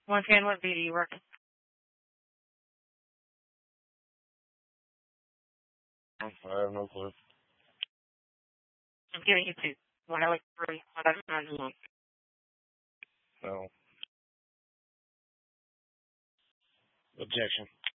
Once again, what V do you work? I have no clue. I'm giving you two. One out of three. One out of nine. No. Objection.